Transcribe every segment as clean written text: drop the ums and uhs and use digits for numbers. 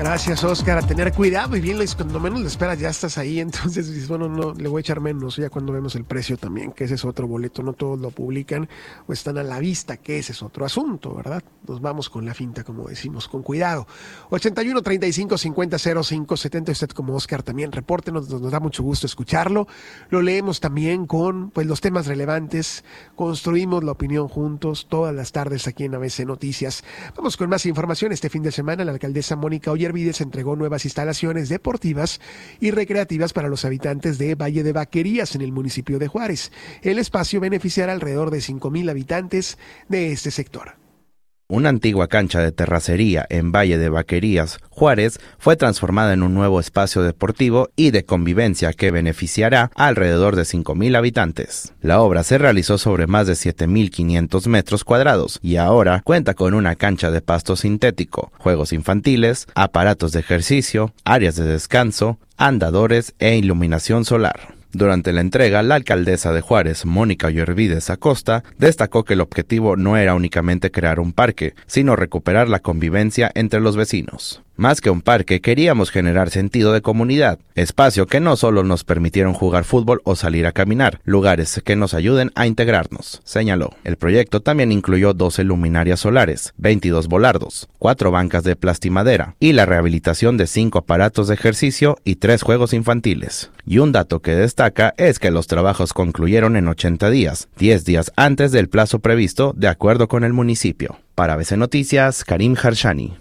Gracias, Oscar. A tener cuidado y bien, cuando menos le esperas ya estás ahí, entonces dices, bueno, no, le voy a echar menos, ya cuando vemos el precio también, que ese es otro boleto, no todos lo publican o están a la vista, que ese es otro asunto, ¿verdad? Nos vamos con la finta, como decimos, con cuidado. 81 35 50 05 70, usted como Oscar también, repórtenos, nos da mucho gusto escucharlo, lo leemos también con pues los temas relevantes, construimos la opinión juntos, todas las tardes aquí en ABC Noticias. Vamos con más información. Este fin de semana la alcaldesa Mónica Ollervides entregó nuevas instalaciones deportivas y recreativas para los habitantes de Valle de Vaquerías en el municipio de Juárez. El espacio beneficiará alrededor de 5,000 habitantes de este sector. Una antigua cancha de terracería en Valle de Vaquerías, Juárez, fue transformada en un nuevo espacio deportivo y de convivencia que beneficiará a alrededor de 5,000 habitantes. La obra se realizó sobre más de 7,500 metros cuadrados y ahora cuenta con una cancha de pasto sintético, juegos infantiles, aparatos de ejercicio, áreas de descanso, andadores e iluminación solar. Durante la entrega, la alcaldesa de Juárez, Mónica Ollervides Acosta, destacó que el objetivo no era únicamente crear un parque, sino recuperar la convivencia entre los vecinos. Más que un parque, queríamos generar sentido de comunidad, espacio que no solo nos permitieron jugar fútbol o salir a caminar, lugares que nos ayuden a integrarnos, señaló. El proyecto también incluyó 12 luminarias solares, 22 volardos, 4 bancas de plastimadera y la rehabilitación de 5 aparatos de ejercicio y 3 juegos infantiles. Y un dato que destaca es que los trabajos concluyeron en 80 días, 10 días antes del plazo previsto de acuerdo con el municipio. Para ABC Noticias, Karim Harshani.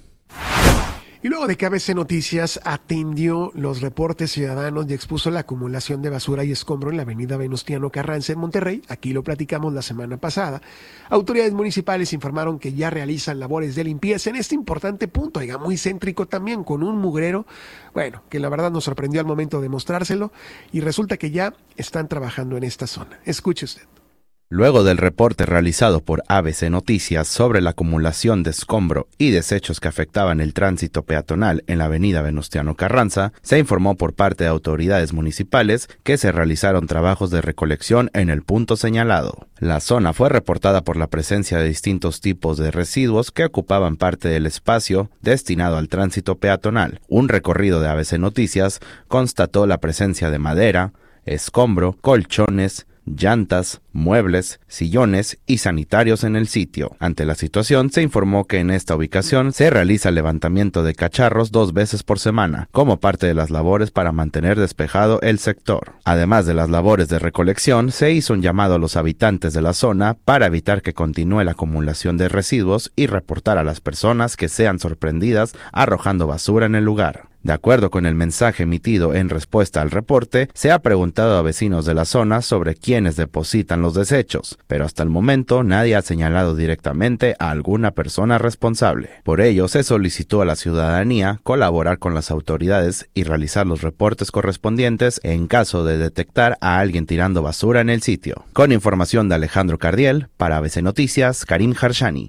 Y luego de que ABC Noticias atendió los reportes ciudadanos y expuso la acumulación de basura y escombro en la avenida Venustiano Carranza en Monterrey, aquí lo platicamos la semana pasada, autoridades municipales informaron que ya realizan labores de limpieza en este importante punto, muy céntrico también, con un mugrero, bueno, que la verdad nos sorprendió al momento de mostrárselo, y resulta que ya están trabajando en esta zona. Escuche usted. Luego del reporte realizado por ABC Noticias sobre la acumulación de escombro y desechos que afectaban el tránsito peatonal en la avenida Venustiano Carranza, se informó por parte de autoridades municipales que se realizaron trabajos de recolección en el punto señalado. La zona fue reportada por la presencia de distintos tipos de residuos que ocupaban parte del espacio destinado al tránsito peatonal. Un recorrido de ABC Noticias constató la presencia de madera, escombro, colchones, llantas, muebles, sillones y sanitarios en el sitio. Ante la situación, se informó que en esta ubicación se realiza el levantamiento de cacharros 2 veces por semana, como parte de las labores para mantener despejado el sector. Además de las labores de recolección, se hizo un llamado a los habitantes de la zona para evitar que continúe la acumulación de residuos y reportar a las personas que sean sorprendidas arrojando basura en el lugar. De acuerdo con el mensaje emitido en respuesta al reporte, se ha preguntado a vecinos de la zona sobre quiénes depositan los desechos, pero hasta el momento nadie ha señalado directamente a alguna persona responsable. Por ello, se solicitó a la ciudadanía colaborar con las autoridades y realizar los reportes correspondientes en caso de detectar a alguien tirando basura en el sitio. Con información de Alejandro Cardiel, para ABC Noticias, Karim Harshani.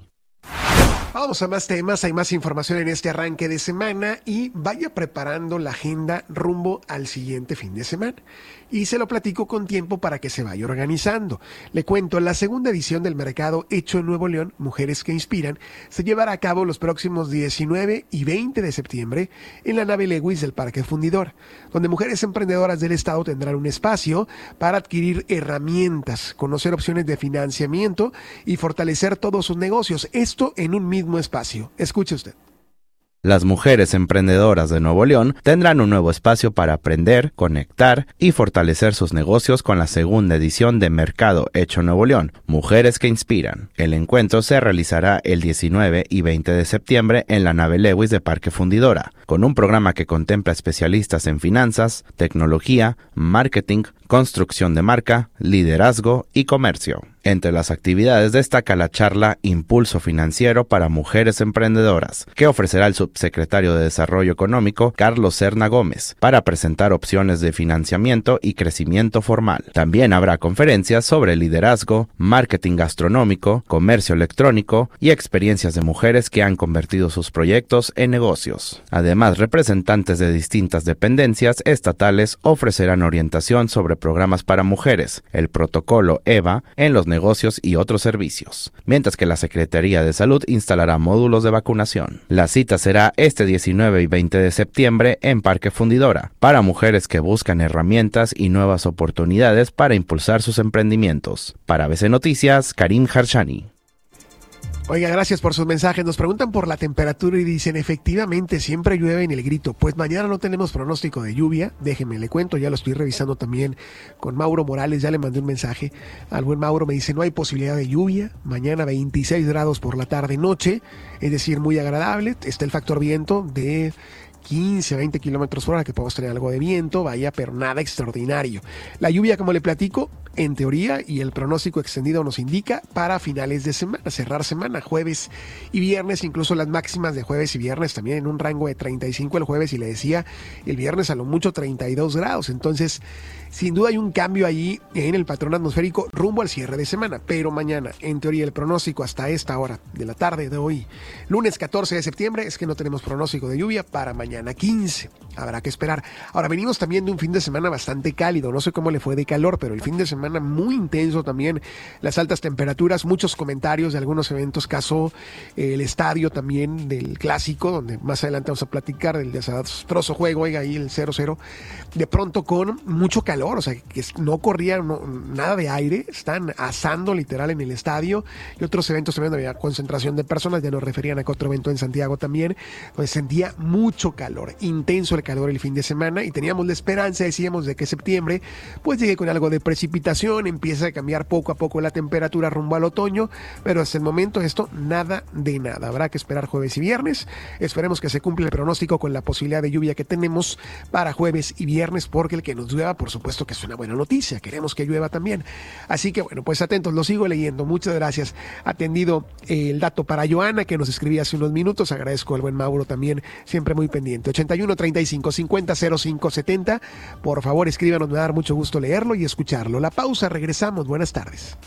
Vamos a más temas, hay más información en este arranque de semana y vaya preparando la agenda rumbo al siguiente fin de semana. Y se lo platico con tiempo para que se vaya organizando. Le cuento, la segunda edición del mercado Hecho en Nuevo León, Mujeres que Inspiran, se llevará a cabo los próximos 19 y 20 de septiembre en la nave Lewis del Parque Fundidora, donde mujeres emprendedoras del estado tendrán un espacio para adquirir herramientas, conocer opciones de financiamiento y fortalecer todos sus negocios. Esto en un mismo espacio. Escuche usted. Las mujeres emprendedoras de Nuevo León tendrán un nuevo espacio para aprender, conectar y fortalecer sus negocios con la segunda edición de Mercado Hecho Nuevo León, Mujeres que Inspiran. El encuentro se realizará el 19 y 20 de septiembre en la nave Lewis de Parque Fundidora, con un programa que contempla especialistas en finanzas, tecnología, marketing, construcción de marca, liderazgo y comercio. Entre las actividades destaca la charla Impulso Financiero para Mujeres Emprendedoras, que ofrecerá el subsecretario de Desarrollo Económico, Carlos Serna Gómez, para presentar opciones de financiamiento y crecimiento formal. También habrá conferencias sobre liderazgo, marketing gastronómico, comercio electrónico y experiencias de mujeres que han convertido sus proyectos en negocios. Además, representantes de distintas dependencias estatales ofrecerán orientación sobre programas para mujeres, el protocolo EVA, en los nuevos negocios y otros servicios, mientras que la Secretaría de Salud instalará módulos de vacunación. La cita será este 19 y 20 de septiembre en Parque Fundidora, para mujeres que buscan herramientas y nuevas oportunidades para impulsar sus emprendimientos. Para ABC Noticias, Karim Harshani. Oiga, gracias por sus mensajes. Nos preguntan por la temperatura y dicen, efectivamente, siempre llueve en el Grito. Pues mañana no tenemos pronóstico de lluvia. Déjenme, le cuento, ya lo estoy revisando también con Mauro Morales. Ya le mandé un mensaje al buen Mauro. Me dice, no hay posibilidad de lluvia. Mañana 26 grados por la tarde-noche. Es decir, muy agradable. Está el factor viento de 15 a 20 kilómetros por hora, que podemos tener algo de viento, vaya, pero nada extraordinario. La lluvia, como le platico, en teoría, y el pronóstico extendido nos indica para finales de semana, cerrar semana, jueves y viernes, incluso las máximas de jueves y viernes también en un rango de 35 el jueves, y le decía, el viernes a lo mucho 32 grados. Entonces, sin duda hay un cambio allí en el patrón atmosférico rumbo al cierre de semana, pero mañana, en teoría, el pronóstico hasta esta hora de la tarde de hoy, lunes 14 de septiembre, es que no tenemos pronóstico de lluvia para mañana 15. Habrá que esperar. Ahora, venimos también de un fin de semana bastante cálido, no sé cómo le fue de calor, pero el fin de semana muy intenso también, las altas temperaturas, muchos comentarios de algunos eventos, caso el estadio también del Clásico, donde más adelante vamos a platicar del desastroso juego, oiga, ahí el 0-0, de pronto con mucho calor, o sea, que no corría nada de aire, están asando literal en el estadio, y otros eventos también donde había concentración de personas, ya nos referían a otro evento en Santiago también, pues sentía mucho calor, intenso el calor el fin de semana, y teníamos la esperanza, decíamos, de que septiembre pues llegue con algo de precipitación, empieza a cambiar poco a poco la temperatura rumbo al otoño, pero hasta el momento esto nada de nada. Habrá que esperar jueves y viernes. Esperemos que se cumpla el pronóstico con la posibilidad de lluvia que tenemos para jueves y viernes, porque el que nos llueva, por supuesto que es una buena noticia. Queremos que llueva también. Así que bueno, pues atentos, lo sigo leyendo. Muchas gracias. Atendido el dato para Joana, que nos escribía hace unos minutos. Agradezco al buen Mauro también, siempre muy pendiente. 81 35 50 05 70. Por favor, escríbanos, me va a dar mucho gusto leerlo y escucharlo. La pausa, regresamos. Buenas tardes.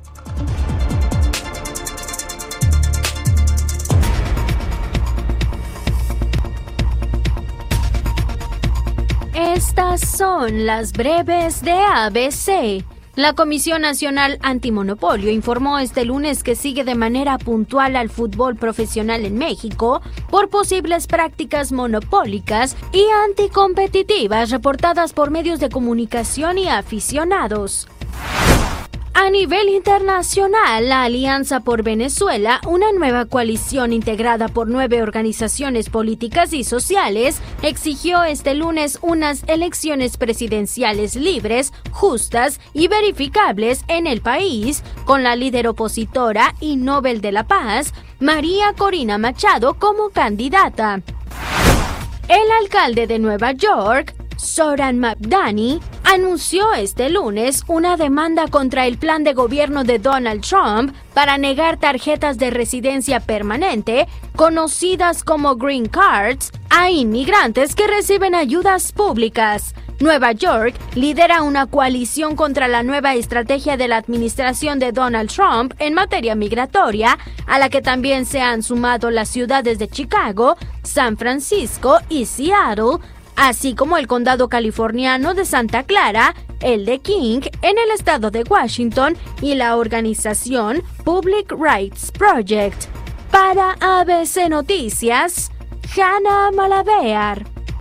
Estas son las breves de ABC. La Comisión Nacional Antimonopolio informó este lunes que sigue de manera puntual al fútbol profesional en México por posibles prácticas monopólicas y anticompetitivas reportadas por medios de comunicación y aficionados. A nivel internacional, la Alianza por Venezuela, una nueva coalición integrada por 9 organizaciones políticas y sociales, exigió este lunes unas elecciones presidenciales libres, justas y verificables en el país, con la líder opositora y Nobel de la Paz, María Corina Machado, como candidata. El alcalde de Nueva York, Zohran Mamdani, anunció este lunes una demanda contra el plan de gobierno de Donald Trump para negar tarjetas de residencia permanente, conocidas como Green Cards, a inmigrantes que reciben ayudas públicas. Nueva York lidera una coalición contra la nueva estrategia de la administración de Donald Trump en materia migratoria, a la que también se han sumado las ciudades de Chicago, San Francisco y Seattle, así como el condado californiano de Santa Clara, el de King en el estado de Washington y la organización Public Rights Project. Para ABC Noticias, Hanna Malavear.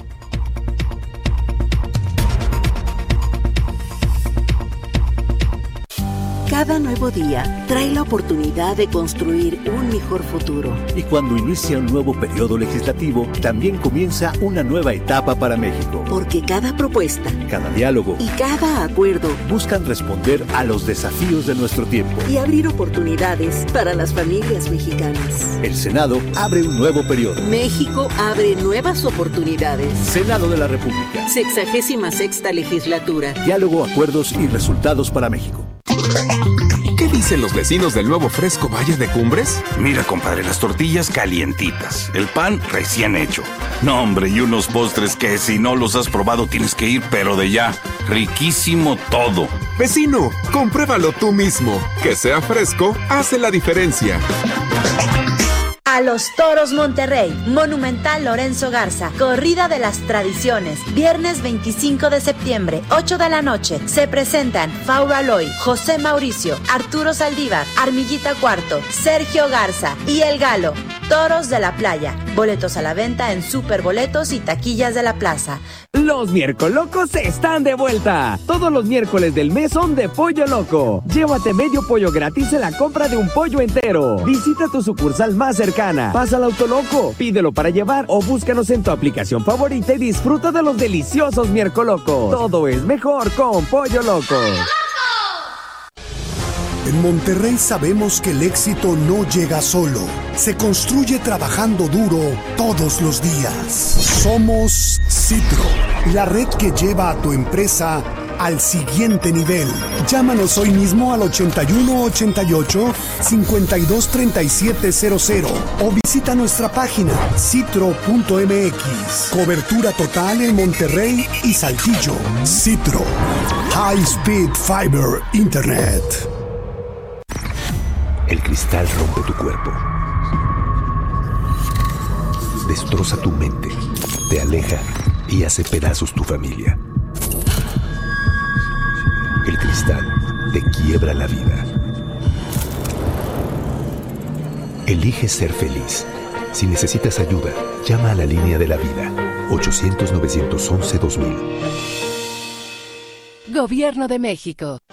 Cada nuevo día trae la oportunidad de construir un mejor futuro. Y cuando inicia un nuevo periodo legislativo, también comienza una nueva etapa para México. Porque cada propuesta, cada diálogo y cada acuerdo buscan responder a los desafíos de nuestro tiempo y abrir oportunidades para las familias mexicanas. El Senado abre un nuevo periodo. México abre nuevas oportunidades. Senado de la República. 66ª legislatura. Diálogo, acuerdos y resultados para México. ¿Qué dicen los vecinos del nuevo fresco Valle de Cumbres? Mira, compadre, las tortillas calientitas, el pan recién hecho. No, hombre, y unos postres que si no los has probado tienes que ir, pero de ya. Riquísimo todo. Vecino, compruébalo tú mismo. Que sea fresco hace la diferencia. a los Toros Monterrey, Monumental Lorenzo Garza, Corrida de las Tradiciones, viernes 25 de septiembre, 8 de la noche. Se presentan Faura Loy, José Mauricio, Arturo Saldívar, Armillita Cuarto, Sergio Garza y El Galo. Toros de la Playa. Boletos a la venta en Superboletos y taquillas de la plaza. Los Miércolocos están de vuelta. Todos los miércoles del mes son de Pollo Loco. Llévate medio pollo gratis en la compra de un pollo entero. Visita tu sucursal más cercana. Pasa al Autoloco, pídelo para llevar o búscanos en tu aplicación favorita y disfruta de los deliciosos Miércolocos. Todo es mejor con Pollo Loco. En Monterrey sabemos que el éxito no llega solo, se construye trabajando duro todos los días. Somos Citro, la red que lleva a tu empresa al siguiente nivel. Llámanos hoy mismo al 8188-523700 o visita nuestra página citro.mx. Cobertura total en Monterrey y Saltillo. Citro, High Speed Fiber Internet. El cristal rompe tu cuerpo, destroza tu mente, te aleja y hace pedazos tu familia. El cristal te quiebra la vida. Elige ser feliz. Si necesitas ayuda, llama a la línea de la vida, 800-911-2000. Gobierno de México.